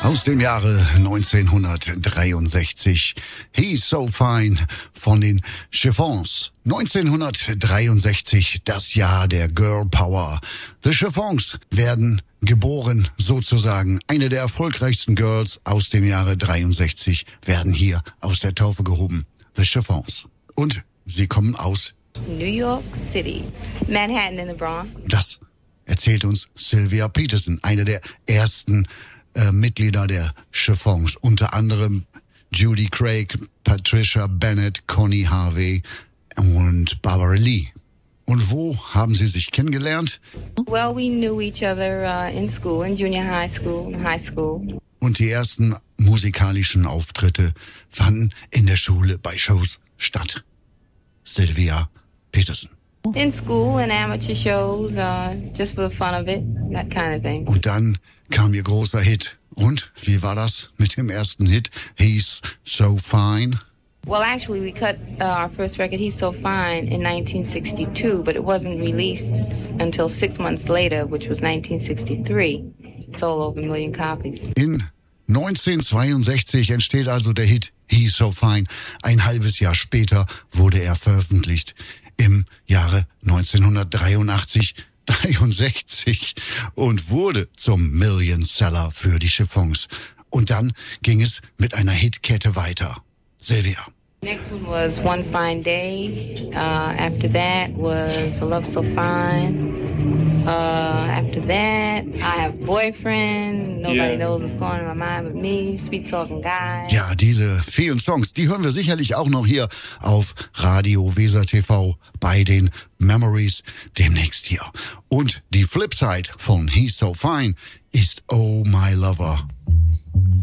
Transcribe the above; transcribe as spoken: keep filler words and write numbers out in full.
Aus dem Jahre neunzehnhundertdreiundsechzig. He's So Fine von den Chiffons. neunzehnhundertdreiundsechzig, das Jahr der Girl Power. The Chiffons werden geboren, sozusagen. Eine der erfolgreichsten Girls aus dem Jahre dreiundsechzig werden hier aus der Taufe gehoben. The Chiffons. Und sie kommen aus New York City, Manhattan in the Bronx. Das erzählt uns Sylvia Peterson, eine der ersten äh, Mitglieder der Chiffons. Unter anderem Judy Craig, Patricia Bennett, Connie Harvey und Barbara Lee. Und wo haben sie sich kennengelernt? Well, we knew each other uh, in school, in junior high school, in high school. Und die ersten musikalischen Auftritte fanden in der Schule bei Shows statt. Sylvia Peterson. In school, in amateur shows, uh, just for the fun of it, that kind of thing. Und dann kam ihr großer Hit. Und wie war das mit dem ersten Hit? He's So Fine. Well, actually, we cut uh, our first record, He's So Fine, in nineteen sixty-two, but it wasn't released until six months later, which was nineteen sixty-three. It sold over a million copies. In neunzehnhundertzweiundsechzig entsteht also der Hit He's So Fine. Ein halbes Jahr später wurde er veröffentlicht. Im Jahre neunzehnhundertdreiundachtzig, dreiundsechzig und wurde zum Million Seller für die Chiffons. Und dann ging es mit einer Hitkette weiter. Sylvia. Next one was One Fine Day. Uh, after that was A Love So Fine. Uh, after that, I Have a Boyfriend. Nobody yeah. knows what's going on in my mind but me. Sweet Talking Guy. Ja, diese vielen Songs, die hören wir sicherlich auch noch hier auf Radio Weser T V bei den Memories demnächst hier. Und die Flipside von He's So Fine ist Oh My Lover.